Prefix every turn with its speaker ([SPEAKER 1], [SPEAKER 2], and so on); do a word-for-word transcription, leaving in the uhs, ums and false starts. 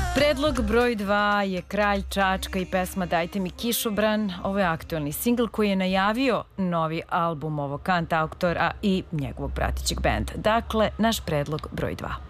[SPEAKER 1] Predlog broj dva je Kralj Čačka i pesma Dajte mi kišobran. Ovo je aktuelni singl koji je najavio novi album ovog kantautora i njegovog pratećeg benda. Dakle, naš predlog broj dva.